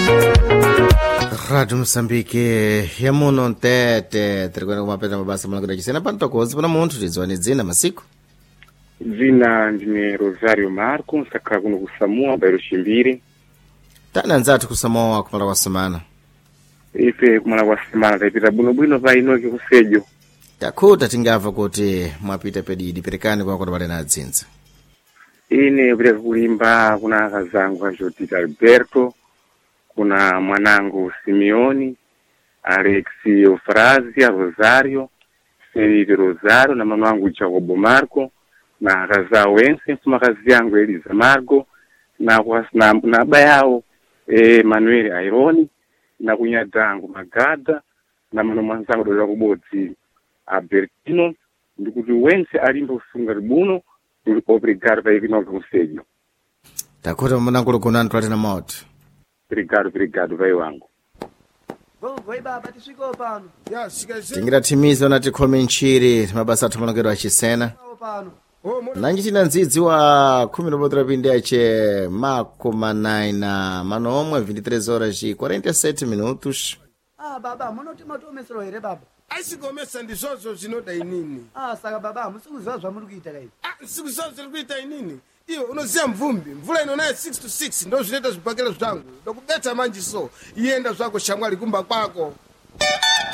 Rádio Moçambique, yamuno ntete, tirikwenda kumapeta mabasa malakira chisena pantokozi pana munthu tidziwani dzina masiku. Dzina ndine Rosario Marco, nsakhala kuno kusamoa bairo Chimbiri. Tani anzathu kusamoa kumala kwa semana. Ife kumala kwa semana taipita bwinobwino pa inoki kusejo. Takhuta tingava kuti mwapita pedidi perekani kwa kuti pali na adzinza. Ine kupita kulimba kuna akazangu achotita Alberto, kuna mwanangu Simeoni, Alexi Eufrazia Rosario, Felipe Rosario na mama wangu Jacobo Marco, na akaza wense mfuma kazi yangu Eliza Marco, na aba yao Manuel Aironi, na kunyadangu Magada, na mano mwanzangu dola kubodzi Albertino, ndikuti wense alimba usunga ribuno, obrigado pa ikinoka kusejo. Takhuta mwanangu kunani tulati na moto. Obrigado, vai wangu. Vai baba, tisviko pano. Ya, sikaze. Tingira timizo na tikhome nchiri, mabasa athu malongero achisena. Pano. Nanjitina ndzidzi wa 10 pindi ache makoma 9 na mano omwe 23 horas e 47 minutos. Ah, baba, munoti matomesero here baba. Aisigomesa ndizozo zinoda inini. Saka baba, musikuziva zvamuri kuita kai. Sikuzozo ziri kuita inini. Iwe unoziya mvumbi, mvula ino naye 6 to 6 ndo zvineta zvibhakela zvangu. Ndokubeta manji so, ienda zvako shamwari kumba kwako.